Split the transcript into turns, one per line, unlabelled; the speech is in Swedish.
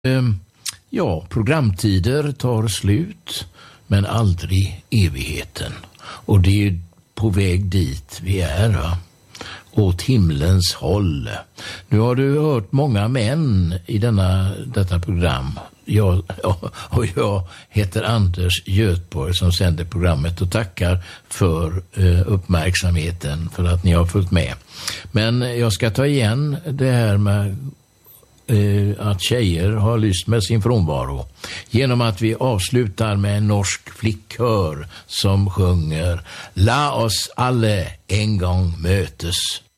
Ja, programtider tar slut, men aldrig evigheten. Och det är ju på väg dit vi är, va? Åt himlens håll. Nu har du hört många män i detta program. Jag heter Anders Götborg som sänder programmet och tackar för uppmärksamheten, för att ni har följt med. Men jag ska ta igen det här med att tjejer har lyst med sin frånvaro genom att vi avslutar med en norsk flickkör som sjunger La oss alle en gång mötes.